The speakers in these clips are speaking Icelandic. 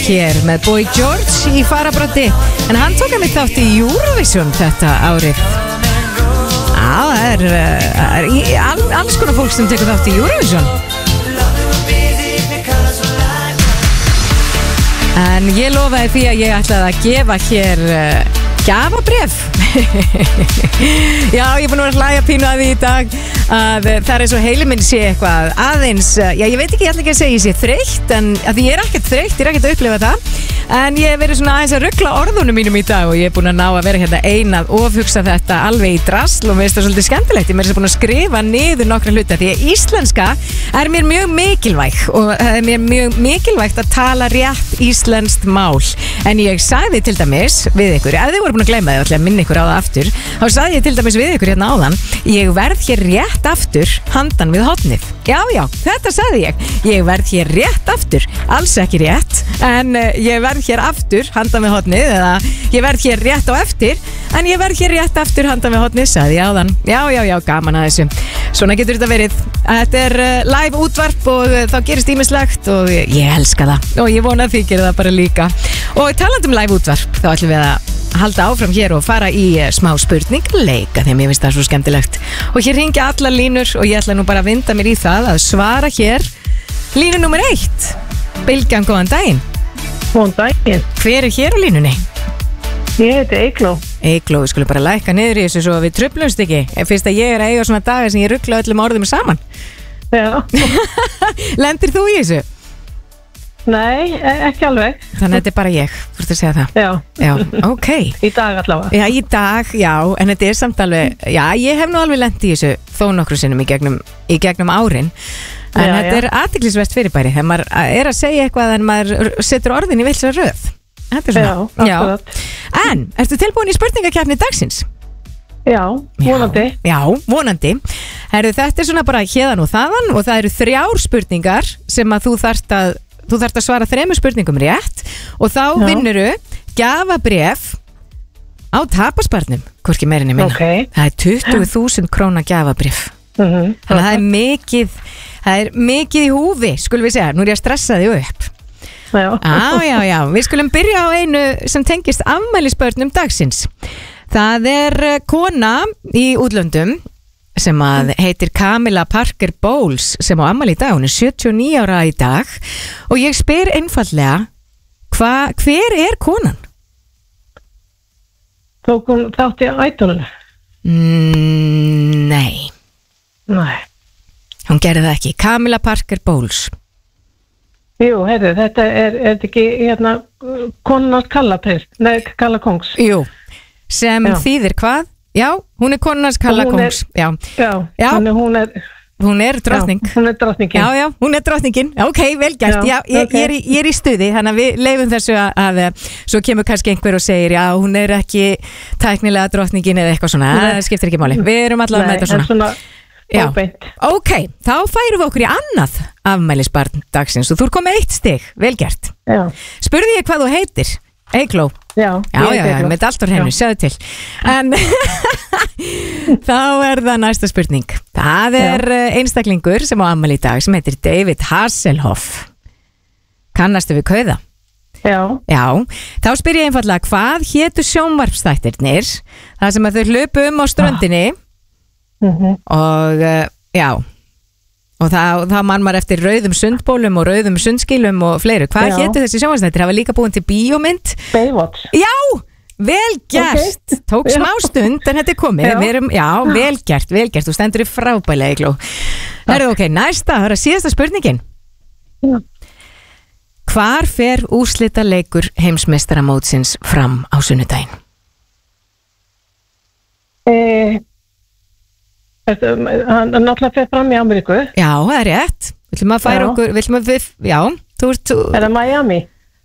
hér með Boy George í farabroddi. En hann tók að mig þátt í Eurovision þetta árið. Það er alls konar fólk sem tekur þátt í Eurovision. En ég lofaði því að ég ætlaði að gefa hér gjafabréf. Já, ég er búin að vera hlæja pínu að því í dag að það er eins og heili minn sé eitthvað aðeins, já ég veit ekki, ég ætla ekki að segja ég sé þreytt, en að því ég er ekkert þreytt, ég er ekkert að upplifa það, en ég hef verið svona aðeins að rugla orðunum mínum í dag og ég er búin að ná að vera hérna einað og hugsa þetta alveg í drasl og mér finnst það svolítið skemmtilegt. Ég er búin að skrifa niður nokkra hluta því að íslenska er mér mjög mikilvæg og það er mér mjög mikilvægt að tala rétt íslenskt mál. En ég sagði til dæmis við ykkur, ef þið voru búin að gleyma þið og ætla að minna ykkur á það aftur, þá sagði ég til dæmis við ykkur hérna áðan, ég verð hér rétt aftur handan við hornið. Já, þetta sagði ég. Ég verð hér rétt aftur, alls ekki rétt, en ég verð hér aftur handan við hornið, eða ég verð hér rétt á eftir, en ég verð hér rétt aftur handan við hornið, sagði ég áðan. Já, gaman að þessu. Svona getur þetta verið. Þetta er live útvarp og þá gerist ýmislegt og ég elska það og ég vona að þið gerir það bara líka. Og talandi live útvarp, þá ætlum við að halda áfram hér og fara í smá spurningleika því að mér finnst það svo skemmtilegt. Og hér hringja allar línur og ég ætla nú bara að vinda mér í það að svara hér línu nummer 1. Bylgjan, góðan daginn. Góðan daginn. Hver er hér á línunni? Ég heiti Eygló. Eygló, við skulum bara lækka niður í þessu svo við truflumst ekki. Fyrst að ég er að eiga svona dagar sem ég ruggla öllum orðum saman. Já. Lendir þú í þessu? Nei, ekki alveg. Þannig að þetta er bara ég, þú ert að segja það. Já, ok. Í dag allavega. Já, í dag, já, en þetta er samt alveg, já, ég hef nú alveg lent í þessu þó nokkru sinnum í gegnum árin. En þetta er athyglisvert fyrirbæri þegar maður er að segja eitthvað en maður setur orðin í villsa röð. Þetta er svona. Já, akkurat. En, ertu tilbúin í spurningakeppni dagsins? Já, vonandi. Já, vonandi. Herru, þetta er svona bara héðan og þaðan og það eru 3 spurningar sem að þú þarft að svara 3 spurningum rétt og þá vinnuru gjafabréf á tapasbarnum, hvorki meirinni minna. Okay. Það er 20.000 króna gjafabréf. Þannig að það er mikið í húfi, skulum við segja. Nú er ég að stressa þig upp. Já. Við skulum byrja á einu sem tengist afmælisbörnum dagsins. Það er kona í útlöndum sem að heitir Camilla Parker Bowles sem á afmæli í dag, hún er 79 ára í dag og ég spyr einfallega hver er konan? Tók hún þátt í Idolinu? Nei. Hún gerði það ekki. Camilla Parker Bowles. Jú, heyrðu, þetta er ekki hérna konan Kalla Kongs. Jú, sem þýðir hvað? Já, hún er konans Kalla Kongs. Já, hún er drottning. Hún er drottningin. Já, hún er drottningin. Ok, vel gert. Já, ég er í stuði, þannig að við leifum þessu að svo kemur kannski einhver og segir já, hún er ekki tæknilega drottningin eða eitthvað svona. Það skiptir ekki máli. Við erum allavega með þetta svona. Ok, þá færum við okkur í annað afmælisbarn dagsins og þú er komið 1 stig, vel gert. Spurði ég hvað þú heitir? Eygló? Já, með allt á hreinu, sjáðu til. En þá er það næsta spurning. Það er einstaklingur sem á afmæli í dag sem heitir David Hasselhoff. Kannastu við kauða? Já, þá spyr ég einfallega hvað hétu sjónvarpsþættirnir þar sem að þau hlupu á ströndinni og og það mann maður eftir rauðum sundbólum og rauðum sundskýlum og fleiru. Hvað hétu þessi sjónvarpsþættir? Hafa líka búin til bíómynd? Baywatch. Já, vel gert. Tók smá stund en þetta er komið. Vel gert. Þú stendur í frábælega, Eygló. Ok, næsta, það er síðasta spurningin. Hvar fer úrslitaleikur heimsmeistaramótsins fram á sunnudaginn? Hann náttúrulega fer fram í Ameríku. Já, það er rétt. Viljum að færa okkur, Er það Miami?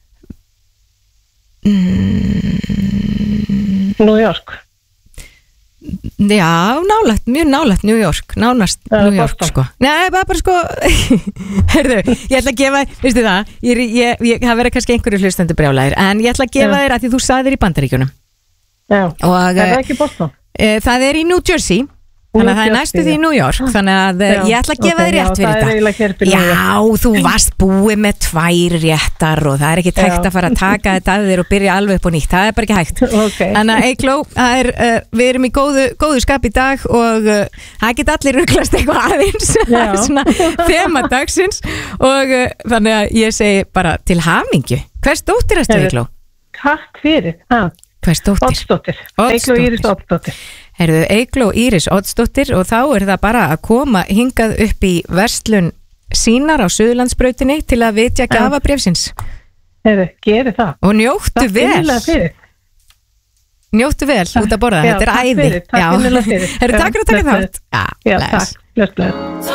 New York. Já, mjög nálægt New York. Nánast New York, sko. Nei, bara sko Herðu, ég ætla að gefa, veistu það það verður kannski einhverju hlustendur brjálæðir, en ég ætla að gefa þér að því þú sagðir í Bandaríkjunum. Já, það er ekki Boston. Það er í New Jersey. Þannig að það er næstu því í New York. Þannig að ég ætla að gefa þér rétt fyrir þetta. Já, þú varst búið með 2 réttar og það er ekki hægt að fara að taka þetta af þér og byrja alveg upp og nýtt. Það er bara ekki hægt. Þannig að Eygló, við erum í góðu skap í dag og það geta allir ruglast eitthvað aðeins. Svona þemadagsins og þannig að ég segi bara til hamingju. Hvers dóttir ertu, Eygló? Takk fyrir. Hvers dóttir? Oddsdóttir. Eygló Íris Oddsdóttir. Herðu, Eygló Íris Oddsdóttir og þá er það bara að koma hingað upp í verslun sínar á Suðurlandsbrautinni til að vitja gjafabréfsins. Herðu, geri það. Og njóttu vel. Njóttu vel út að borða, þetta er æði. Takk fyrir. Herðu, takk fyrir að taka þátt. Já, takk. Bless.